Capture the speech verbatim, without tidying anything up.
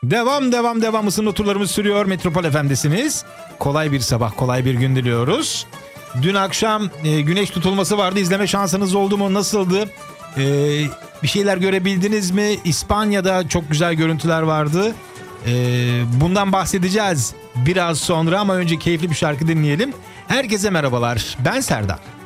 Devam devam devam ısınma turlarımız sürüyor. Metropol F M'desiniz. Kolay bir sabah, kolay bir gün diliyoruz. Dün akşam e, güneş tutulması vardı. İzleme şansınız oldu mu? Nasıldı? E, bir şeyler görebildiniz mi? İspanya'da çok güzel görüntüler vardı. E, bundan bahsedeceğiz biraz sonra ama önce keyifli bir şarkı dinleyelim. Herkese merhabalar. Ben Serdar.